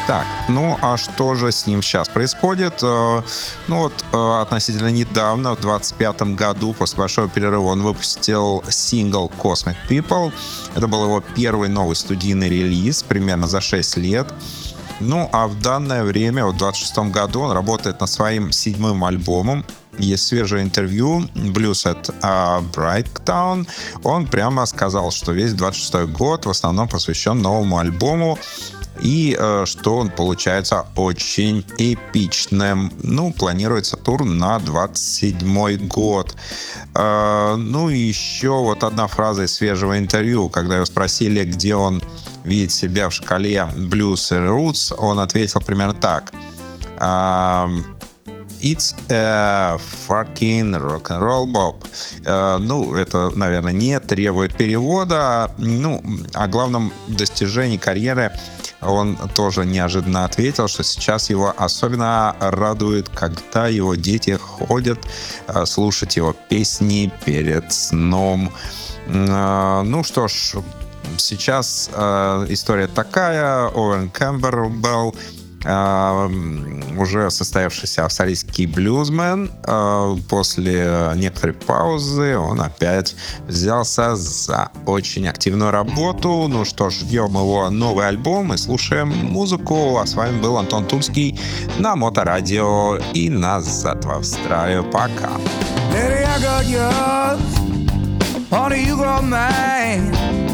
Так, ну а что же с ним сейчас происходит? Относительно недавно, в 2025 году, после большого перерыва, он выпустил сингл Cosmic People. Это был его первый новый студийный релиз, примерно за 6 лет. Ну, а в данное время, в 2026 году, он работает над своим 7-м альбомом. Есть свежее интервью Blues at Brighttown. Он прямо сказал, что весь 26 год в основном посвящен новому альбому, и что он получается очень эпичным. Ну, планируется тур на 27 год. Ну, и еще вот одна фраза из свежего интервью, когда его спросили, где он видит себя в шкале Blues и Roots, он ответил примерно так. It's a fucking rock'n'roll Bob. Это, наверное, не требует перевода. О главном достижении карьеры он тоже неожиданно ответил, что сейчас его особенно радует, когда его дети ходят слушать его песни перед сном. Ну что ж, сейчас история такая. Оуэн Кэмпбелл, уже состоявшийся австралийский блюзмен, после некоторой паузы он опять взялся за очень активную работу. Ну что ж, ждем его новый альбом и слушаем музыку. А с вами был Антон Тульский на Моторадио и назад в Австралию. Пока.